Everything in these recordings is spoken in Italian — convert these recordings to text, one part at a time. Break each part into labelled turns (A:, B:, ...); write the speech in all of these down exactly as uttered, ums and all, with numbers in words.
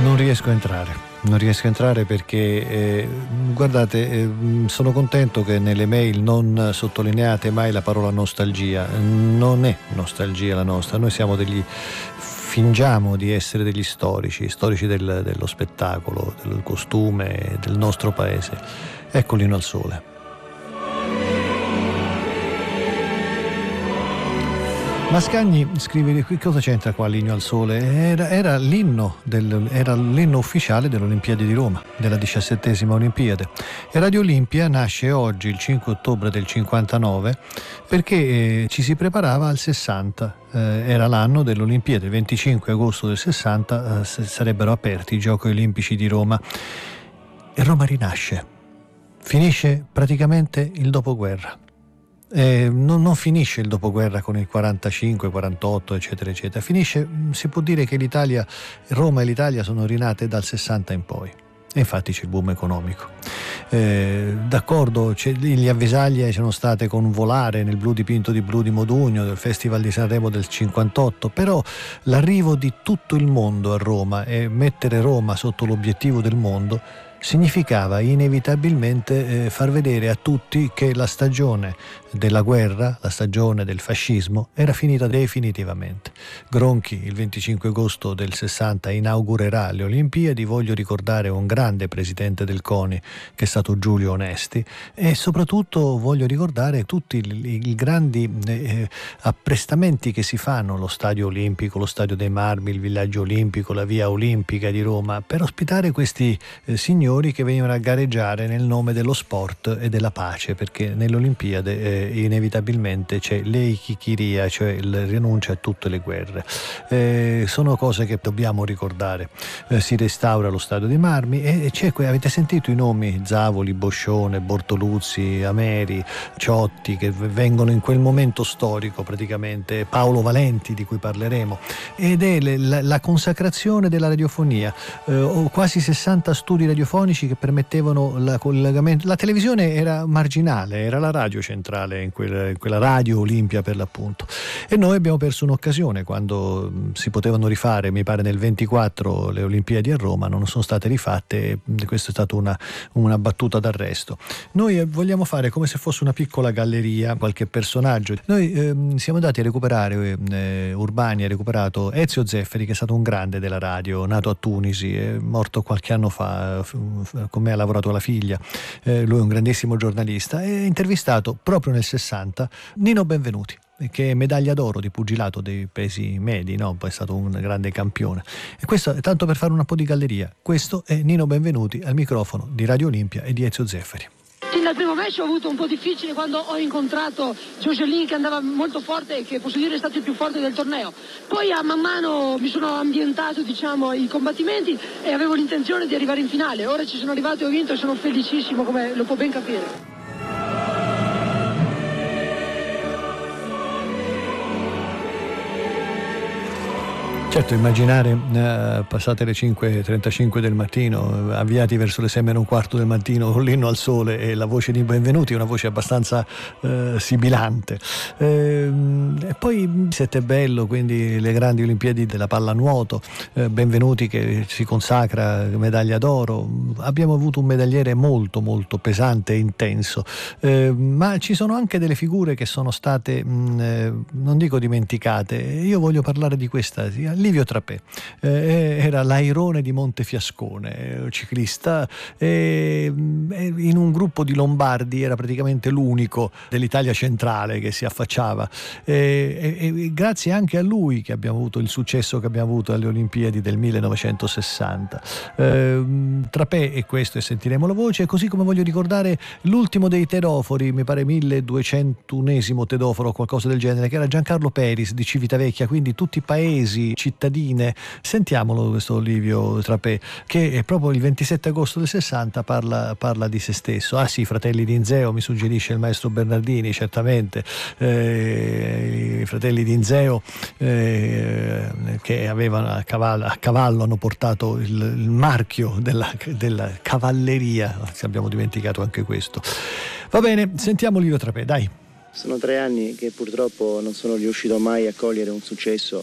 A: Non riesco a entrare, non riesco a entrare perché, eh, guardate, eh, sono contento che nelle mail non sottolineate mai la parola nostalgia. Non è nostalgia la nostra, noi siamo degli, fingiamo di essere degli storici, storici del, dello spettacolo, del costume, del nostro paese. Ecco l'Inno al Sole. Mascagni scrive qui: cosa c'entra qua l'Inno al Sole? Era, era, l'inno del, era l'inno ufficiale delle Olimpiadi di Roma, della diciassettesima Olimpiade. E Radio Olimpia nasce oggi, il cinque ottobre del cinquantanove, perché eh, ci si preparava al sessanta. Eh, era l'anno delle Olimpiadi, il venticinque agosto del sessanta eh, sarebbero aperti i Giochi Olimpici di Roma. E Roma rinasce, finisce praticamente il dopoguerra. Eh, non, non finisce il dopoguerra con il quarantacinque, quarantotto, eccetera, eccetera. Finisce, si può dire che l'Italia, Roma e l'Italia sono rinate dal sessanta in poi. E infatti c'è il boom economico. Eh, d'accordo, le avvisaglie sono state con Volare nel blu dipinto di blu di Modugno del Festival di Sanremo del cinquantotto, però l'arrivo di tutto il mondo a Roma e mettere Roma sotto l'obiettivo del mondo significava inevitabilmente eh, far vedere a tutti che la stagione della guerra, la stagione del fascismo era finita definitivamente. Gronchi il venticinque agosto del sessanta inaugurerà le Olimpiadi. Voglio ricordare un grande presidente del CONI che è stato Giulio Onesti, e soprattutto voglio ricordare tutti i, i grandi eh, apprestamenti che si fanno, lo Stadio Olimpico, lo Stadio dei Marmi, il Villaggio Olimpico, la Via Olimpica di Roma, per ospitare questi eh, signori che venivano a gareggiare nel nome dello sport e della pace, perché nelle Olimpiadi eh, inevitabilmente c'è l'eikikiria, cioè la rinuncia a tutte le guerre. Eh, sono cose che dobbiamo ricordare. Eh, si restaura lo Stadio dei Marmi e, e c'è, avete sentito i nomi Zavoli, Boscione, Bortoluzzi, Ameri, Ciotti, che vengono in quel momento storico praticamente, Paolo Valenti di cui parleremo, ed è le, la, la consacrazione della radiofonia. Eh, quasi sessanta studi radiofonici che permettevano la collegamento. La televisione era marginale, era la radio centrale in quella, in quella Radio Olimpia per l'appunto, e noi abbiamo perso un'occasione quando si potevano rifare, mi pare nel ventiquattro, le Olimpiadi a Roma, non sono state rifatte. Questa è stata una, una battuta d'arresto. Noi vogliamo fare come se fosse una piccola galleria, qualche personaggio. Noi eh, siamo andati a recuperare, eh, Urbani ha recuperato Ezio Zefferi, che è stato un grande della radio, nato a Tunisi, è morto qualche anno fa, con me ha lavorato la figlia, eh, lui è un grandissimo giornalista, e intervistato proprio nel sessanta Nino Benvenuti, che è medaglia d'oro di pugilato dei pesi medi, no? Poi è stato un grande campione. E questo è tanto per fare un po' di galleria. Questo è Nino Benvenuti al microfono di Radio Olimpia e di Ezio Zefferi.
B: Fin dal primo match ho avuto un po' difficile quando ho incontrato Jocelyn, che andava molto forte e che posso dire è stato il più forte del torneo. Poi a man mano mi sono ambientato, diciamo, i combattimenti e avevo l'intenzione di arrivare in finale. Ora ci sono arrivato e ho vinto e sono felicissimo, come lo può ben capire.
A: Certo, immaginare eh, passate le cinque e trentacinque del mattino, avviati verso le sei meno un quarto del mattino con l'Inno al Sole e la voce di Benvenuti, una voce abbastanza eh, sibilante. Eh, e poi Sette Bello, quindi le grandi Olimpiadi della pallanuoto, eh, Benvenuti che si consacra medaglia d'oro. Abbiamo avuto un medagliere molto molto pesante e intenso, eh, ma ci sono anche delle figure che sono state, mh, eh, non dico dimenticate. Io voglio parlare di questa, Livio Trapè, eh, era l'airone di Montefiascone, ciclista, eh, in un gruppo di lombardi era praticamente l'unico dell'Italia centrale che si affacciava, eh, e, e grazie anche a lui che abbiamo avuto il successo che abbiamo avuto alle Olimpiadi del millenovecentosessanta. Eh, Trapè è questo, e sentiremo la voce, così come voglio ricordare l'ultimo dei tedofori, mi pare milleduecentunesimo tedoforo o qualcosa del genere, che era Giancarlo Peris di Civitavecchia, quindi tutti i paesi, cittadine. Sentiamolo questo Livio Trapè, che è proprio il ventisette agosto del sessanta parla, parla di se stesso. Ah sì, Fratelli di Inzeo, mi suggerisce il maestro Bernardini, certamente, eh, i fratelli di Inzeo eh, che avevano a cavallo, a cavallo hanno portato il, il marchio della, della cavalleria, abbiamo dimenticato anche questo. Va bene, sentiamo Livio Trapè, dai.
C: Sono tre anni che purtroppo non sono riuscito mai a cogliere un successo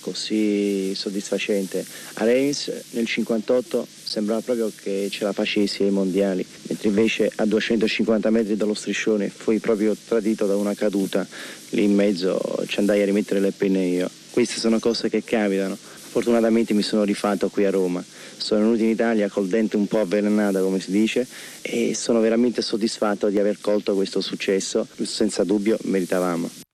C: così soddisfacente. A Reims nel cinquantotto sembrava proprio che ce la facessi ai mondiali, mentre invece a duecentocinquanta metri dallo striscione fui proprio tradito da una caduta, lì in mezzo ci andai a rimettere le penne io. Queste sono cose che capitano. Fortunatamente mi sono rifatto qui a Roma, sono venuto in Italia col dente un po' avvelenato, come si dice, e sono veramente soddisfatto di aver colto questo successo, senza dubbio meritavamo.